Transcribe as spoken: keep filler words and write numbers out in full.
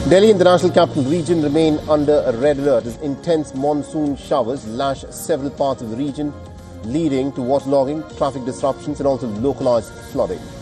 Delhi and the National Capital Region remain under a red alert as intense monsoon showers lash several parts of the region, leading to waterlogging, traffic disruptions and also localized flooding.